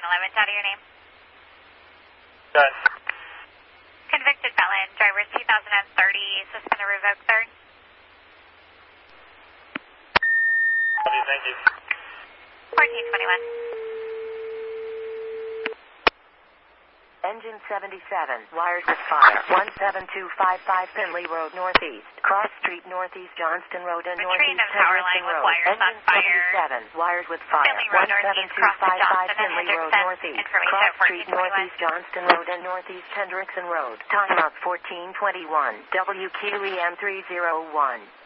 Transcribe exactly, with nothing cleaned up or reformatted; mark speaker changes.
Speaker 1: eleven. Out of your name.
Speaker 2: Done.
Speaker 1: Convicted felon, driver's two thousand thirty, suspended revoke third.
Speaker 2: Copy, thank you.
Speaker 1: fourteen twenty-one.
Speaker 3: Engine seventy-seven, wires with fire. one seven two five five Finley Road Northeast. Cross Street Northeast, Johnston Road and
Speaker 1: Retrieving
Speaker 3: Northeast
Speaker 1: the power line
Speaker 3: Henderson
Speaker 1: with
Speaker 3: Road.
Speaker 1: wires on
Speaker 3: Engine
Speaker 1: fire.
Speaker 3: seventy-seven, wires with fire.
Speaker 1: Finley Road
Speaker 3: one seven
Speaker 1: Northeast,
Speaker 3: two
Speaker 1: cross to
Speaker 3: five five
Speaker 1: Johnston and
Speaker 3: Finley Road
Speaker 1: Hendrickson.
Speaker 3: Northeast.
Speaker 1: Information
Speaker 3: Cross
Speaker 1: at
Speaker 3: Street
Speaker 1: fourteen twenty-one.
Speaker 3: Northeast, Johnston Road and Northeast Hendrickson Road. Timeout fourteen twenty-one. W Q E M three zero one.